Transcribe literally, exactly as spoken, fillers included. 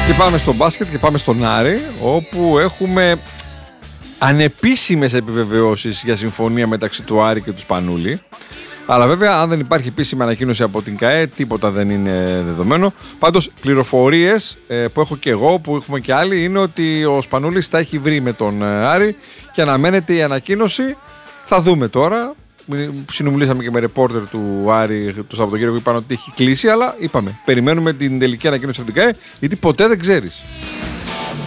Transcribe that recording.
Και πάμε στο μπάσκετ και πάμε στον Άρη, όπου έχουμε ανεπίσημες επιβεβαιώσεις για συμφωνία μεταξύ του Άρη και του Σπανούλη. Αλλά βέβαια, αν δεν υπάρχει επίσημη ανακοίνωση από την ΚΑΕ, τίποτα δεν είναι δεδομένο. Πάντως, πληροφορίες ε, που έχω και εγώ, που έχουμε και άλλοι, είναι ότι ο Σπανούλης τα έχει βρει με τον ε, Άρη και αναμένεται η ανακοίνωση. Θα δούμε τώρα. Συνομιλήσαμε και με ρεπόρτερ του Άρη το Σαββατοκύριακο που είπαν ότι έχει κλείσει, αλλά είπαμε, περιμένουμε την τελική ανακοίνωση από την ΚΑΕ, γιατί ποτέ δεν ξέρεις.